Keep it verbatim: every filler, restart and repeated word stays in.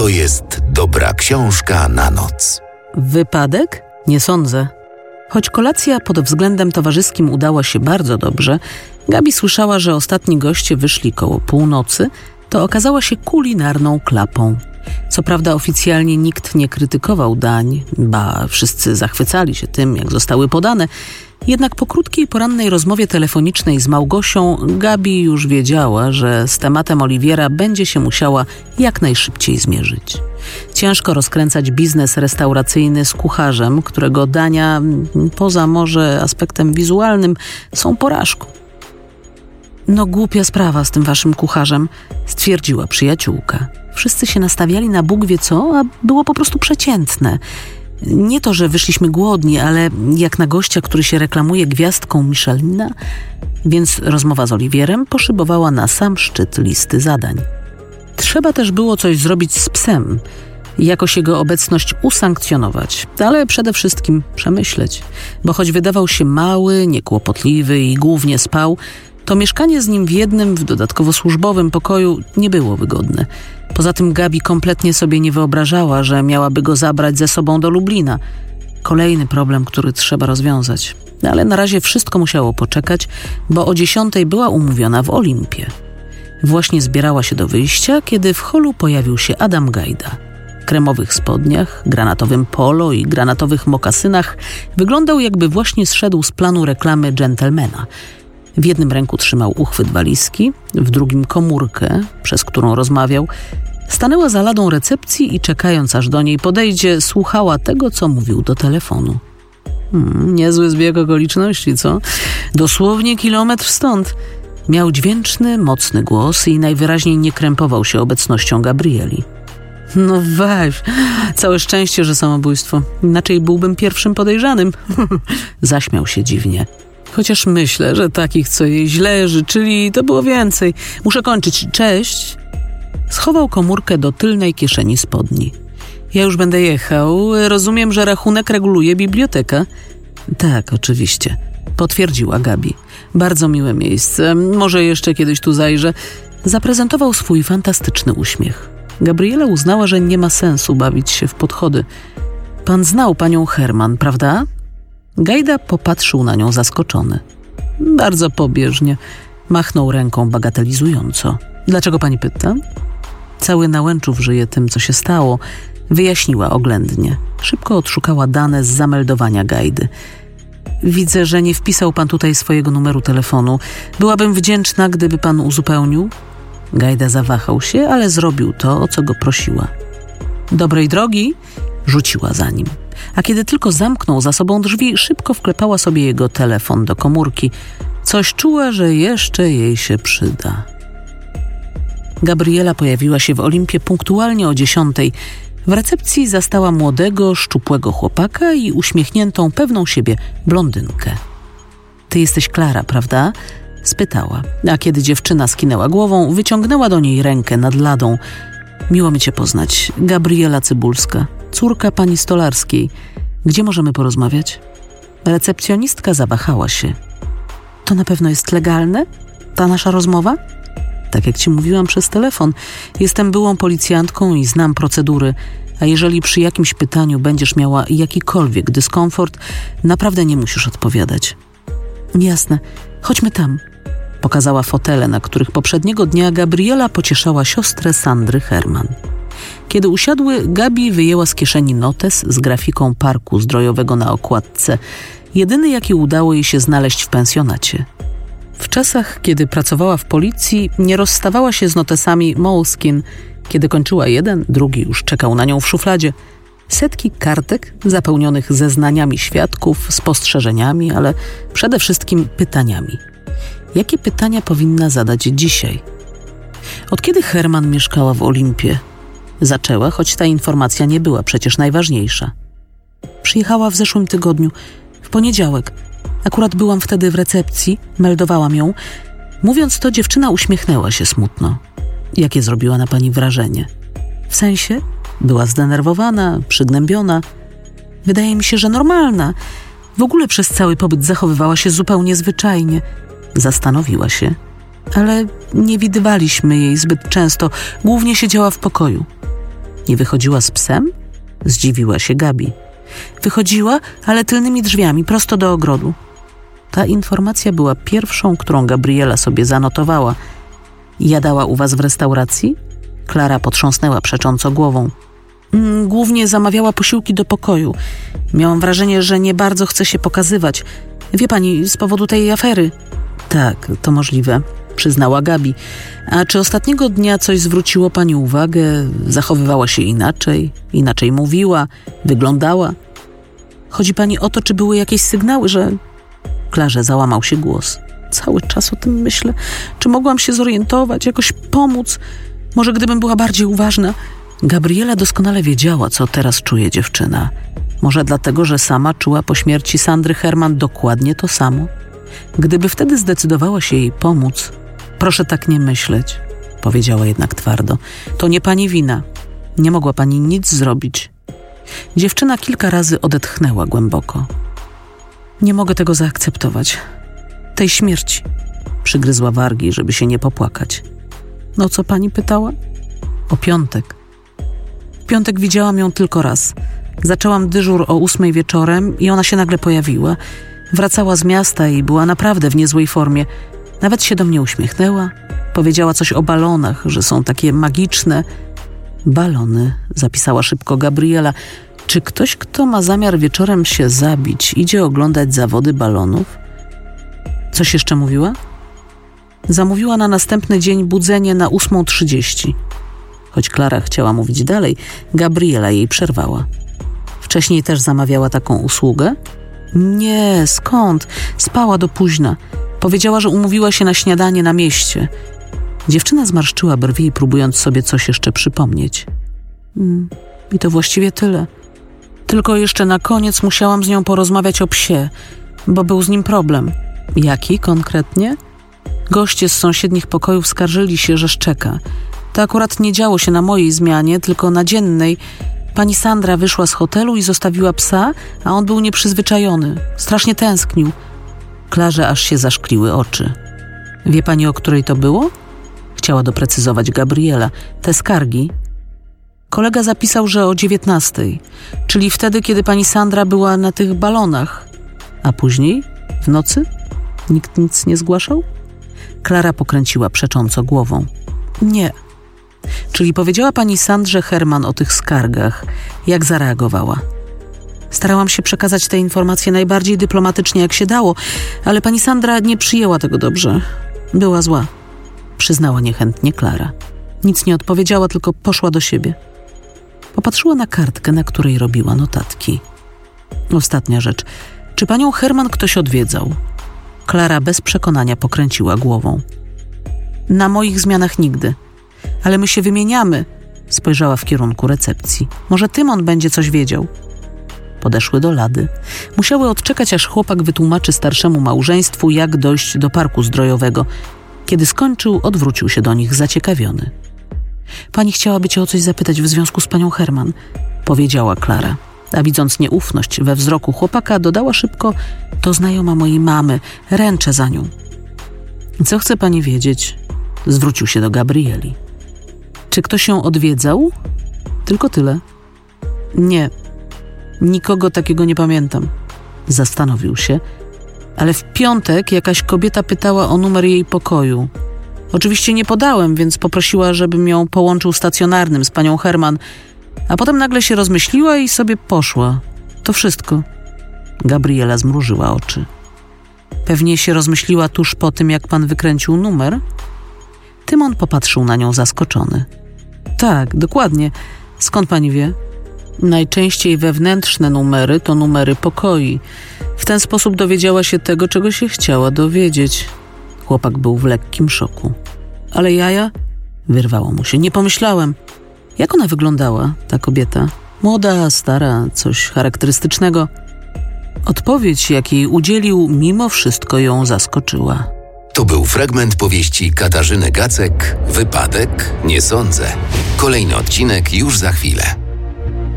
jest dobra książka na noc. Wypadek? Nie sądzę. Choć kolacja pod względem towarzyskim udała się bardzo dobrze, Gabi słyszała, że ostatni goście wyszli koło północy, to okazała się kulinarną klapą. Co prawda oficjalnie nikt nie krytykował dań, ba, wszyscy zachwycali się tym, jak zostały podane, jednak po krótkiej porannej rozmowie telefonicznej z Małgosią Gabi już wiedziała, że z tematem Oliwiera będzie się musiała jak najszybciej zmierzyć. Ciężko rozkręcać biznes restauracyjny z kucharzem, którego dania, poza może aspektem wizualnym, są porażką. No głupia sprawa z tym waszym kucharzem, stwierdziła przyjaciółka. Wszyscy się nastawiali na Bóg wie co, a było po prostu przeciętne. Nie to, że wyszliśmy głodni, ale jak na gościa, który się reklamuje gwiazdką Michelina, więc rozmowa z Oliwierem poszybowała na sam szczyt listy zadań. Trzeba też było coś zrobić z psem, jakoś jego obecność usankcjonować, ale przede wszystkim przemyśleć, bo choć wydawał się mały, niekłopotliwy i głównie spał, to mieszkanie z nim w jednym, w dodatkowo służbowym pokoju nie było wygodne. Poza tym Gabi kompletnie sobie nie wyobrażała, że miałaby go zabrać ze sobą do Lublina. Kolejny problem, który trzeba rozwiązać. Ale na razie wszystko musiało poczekać, bo o dziesiątej była umówiona w Olimpie. Właśnie zbierała się do wyjścia, kiedy w holu pojawił się Adam Gajda. W kremowych spodniach, granatowym polo i granatowych mokasynach wyglądał, jakby właśnie zszedł z planu reklamy dżentelmena. W jednym ręku trzymał uchwyt walizki, w drugim komórkę, przez którą rozmawiał. Stanęła za ladą recepcji i czekając, aż do niej podejdzie, słuchała tego, co mówił do telefonu. Hmm, niezły zbieg okoliczności, co? Dosłownie kilometr stąd. Miał dźwięczny, mocny głos i najwyraźniej nie krępował się obecnością Gabrieli. No weź, całe szczęście, że samobójstwo. Inaczej byłbym pierwszym podejrzanym. Zaśmiał się dziwnie. Chociaż myślę, że takich, co jej źle życzyli, to było więcej. Muszę kończyć. Cześć. Schował komórkę do tylnej kieszeni spodni. Ja już będę jechał. Rozumiem, że rachunek reguluje biblioteka. Tak, oczywiście. Potwierdziła Gabi. Bardzo miłe miejsce. Może jeszcze kiedyś tu zajrzę. Zaprezentował swój fantastyczny uśmiech. Gabriela uznała, że nie ma sensu bawić się w podchody. Pan znał panią Herman, prawda? Gajda popatrzył na nią zaskoczony. Bardzo pobieżnie. Machnął ręką bagatelizująco. Dlaczego pani pyta? Cały Nałęczów żyje tym, co się stało. Wyjaśniła oględnie. Szybko odszukała dane z zameldowania Gajdy. Widzę, że nie wpisał pan tutaj swojego numeru telefonu. Byłabym wdzięczna, gdyby pan uzupełnił. Gajda zawahał się, ale zrobił to, o co go prosiła. Dobrej drogi, rzuciła za nim. A kiedy tylko zamknął za sobą drzwi, szybko wklepała sobie jego telefon do komórki. Coś czuła, że jeszcze jej się przyda. Gabriela pojawiła się w Olimpie punktualnie o dziesiątej. W recepcji zastała młodego, szczupłego chłopaka i uśmiechniętą, pewną siebie blondynkę. Ty jesteś Klara, prawda? Spytała, a kiedy dziewczyna skinęła głową, wyciągnęła do niej rękę nad ladą. Miło mi cię poznać. Gabriela Cybulska, córka pani Stolarskiej. Gdzie możemy porozmawiać? Recepcjonistka zawahała się. To na pewno jest legalne? Ta nasza rozmowa? Tak jak ci mówiłam przez telefon. Jestem byłą policjantką i znam procedury, a jeżeli przy jakimś pytaniu będziesz miała jakikolwiek dyskomfort, naprawdę nie musisz odpowiadać. Jasne, chodźmy tam. Pokazała fotele, na których poprzedniego dnia Gabriela pocieszała siostrę Sandry Herman. Kiedy usiadły, Gabi wyjęła z kieszeni notes z grafiką parku zdrojowego na okładce, jedyny jaki udało jej się znaleźć w pensjonacie. W czasach, kiedy pracowała w policji, nie rozstawała się z notesami Moleskine. Kiedy kończyła jeden, drugi już czekał na nią w szufladzie. Setki kartek zapełnionych zeznaniami świadków, spostrzeżeniami, ale przede wszystkim pytaniami. Jakie pytania powinna zadać dzisiaj? Od kiedy Herman mieszkała w Olimpie? Zaczęła, choć ta informacja nie była przecież najważniejsza. Przyjechała w zeszłym tygodniu, w poniedziałek. Akurat byłam wtedy w recepcji, meldowałam ją. Mówiąc to, dziewczyna uśmiechnęła się smutno. Jakie zrobiła na pani wrażenie? W sensie? Była zdenerwowana, przygnębiona. Wydaje mi się, że normalna. W ogóle przez cały pobyt zachowywała się zupełnie zwyczajnie. Zastanowiła się. Ale nie widywaliśmy jej zbyt często. Głównie siedziała w pokoju. Nie wychodziła z psem? Zdziwiła się Gabi. Wychodziła, ale tylnymi drzwiami, prosto do ogrodu. Ta informacja była pierwszą, którą Gabriela sobie zanotowała. Jadała u was w restauracji? Klara potrząsnęła przecząco głową. Głównie zamawiała posiłki do pokoju. Miałam wrażenie, że nie bardzo chce się pokazywać. Wie pani, z powodu tej afery. Tak, to możliwe, przyznała Gabi. A czy ostatniego dnia coś zwróciło pani uwagę? Zachowywała się inaczej? Inaczej mówiła? Wyglądała? Chodzi pani o to, czy były jakieś sygnały, że... Klarze załamał się głos. Cały czas o tym myślę. Czy mogłam się zorientować, jakoś pomóc? Może gdybym była bardziej uważna? Gabriela doskonale wiedziała, co teraz czuje dziewczyna. Może dlatego, że sama czuła po śmierci Sandry Herman dokładnie to samo? Gdyby wtedy zdecydowała się jej pomóc... Proszę tak nie myśleć, powiedziała jednak twardo. To nie pani wina. Nie mogła pani nic zrobić. Dziewczyna kilka razy odetchnęła głęboko. Nie mogę tego zaakceptować. Tej śmierci. Przygryzła wargi, żeby się nie popłakać. No co pani pytała? O piątek. W piątek widziałam ją tylko raz. Zaczęłam dyżur o ósmej wieczorem i ona się nagle pojawiła. Wracała z miasta i była naprawdę w niezłej formie. Nawet się do mnie uśmiechnęła. Powiedziała coś o balonach, że są takie magiczne. Balony, zapisała szybko Gabriela. Czy ktoś, kto ma zamiar wieczorem się zabić, idzie oglądać zawody balonów? Coś jeszcze mówiła? Zamówiła na następny dzień budzenie na ósmą trzydzieści. Choć Klara chciała mówić dalej, Gabriela jej przerwała. Wcześniej też zamawiała taką usługę? Nie, skąd? Spała do późna. Powiedziała, że umówiła się na śniadanie na mieście. Dziewczyna zmarszczyła brwi, próbując sobie coś jeszcze przypomnieć. Mm, I to właściwie tyle. Tylko jeszcze na koniec musiałam z nią porozmawiać o psie, bo był z nim problem. Jaki konkretnie? Goście z sąsiednich pokojów skarżyli się, że szczeka. To akurat nie działo się na mojej zmianie, tylko na dziennej. Pani Sandra wyszła z hotelu i zostawiła psa, a on był nieprzyzwyczajony. Strasznie tęsknił. Klarze aż się zaszkliły oczy. Wie pani, o której to było? Chciała doprecyzować Gabriela. Te skargi. Kolega zapisał, że o dziewiętnastej, czyli wtedy, kiedy pani Sandra była na tych balonach. A później? W nocy? Nikt nic nie zgłaszał? Klara pokręciła przecząco głową. Nie. Czyli powiedziała pani Sandrze Herman o tych skargach. Jak zareagowała? Starałam się przekazać te informacje najbardziej dyplomatycznie, jak się dało, ale pani Sandra nie przyjęła tego dobrze. Była zła. Przyznała niechętnie Klara. Nic nie odpowiedziała, tylko poszła do siebie. Popatrzyła na kartkę, na której robiła notatki. Ostatnia rzecz. Czy panią Herman ktoś odwiedzał? Klara bez przekonania pokręciła głową. Na moich zmianach nigdy. Ale my się wymieniamy. Spojrzała w kierunku recepcji. Może Tymon będzie coś wiedział. Podeszły do lady. Musiały odczekać, aż chłopak wytłumaczy starszemu małżeństwu, jak dojść do parku zdrojowego. Kiedy skończył, odwrócił się do nich zaciekawiony. Pani chciałaby cię o coś zapytać w związku z panią Herman, powiedziała Klara. A widząc nieufność we wzroku chłopaka, dodała szybko: to znajoma mojej mamy, ręczę za nią. Co chce pani wiedzieć? Zwrócił się do Gabrieli. Czy ktoś ją odwiedzał? Tylko tyle. Nie. Nikogo takiego nie pamiętam. Zastanowił się. Ale w piątek jakaś kobieta pytała o numer jej pokoju. Oczywiście nie podałem, więc poprosiła, żebym ją połączył stacjonarnym z panią Herman, a potem nagle się rozmyśliła i sobie poszła. To wszystko. Gabriela zmrużyła oczy. Pewnie się rozmyśliła tuż po tym, jak pan wykręcił numer? Tymon popatrzył na nią zaskoczony. Tak, dokładnie. Skąd pani wie? Najczęściej wewnętrzne numery to numery pokoi. W ten sposób dowiedziała się tego, czego się chciała dowiedzieć. Chłopak był w lekkim szoku. Ale jaja? Wyrwało mu się. Nie pomyślałem. Jak ona wyglądała, ta kobieta? Młoda, stara, coś charakterystycznego. Odpowiedź, jakiej udzielił, mimo wszystko ją zaskoczyła. To był fragment powieści Katarzyny Gacek, Wypadek? Nie sądzę. Kolejny odcinek już za chwilę.